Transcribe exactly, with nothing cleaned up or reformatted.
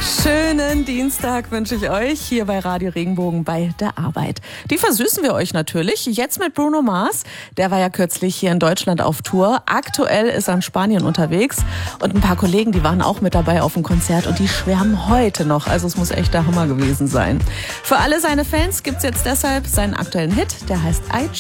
Schönen Dienstag wünsche ich euch hier bei Radio Regenbogen bei der Arbeit. Die versüßen wir euch natürlich. Jetzt mit Bruno Mars. Der war ja kürzlich hier in Deutschland auf Tour. Aktuell ist er in Spanien unterwegs. Und ein paar Kollegen, die waren auch mit dabei auf dem Konzert und die schwärmen heute noch. Also es muss echt der Hammer gewesen sein. Für alle seine Fans gibt's jetzt deshalb seinen aktuellen Hit. Der heißt I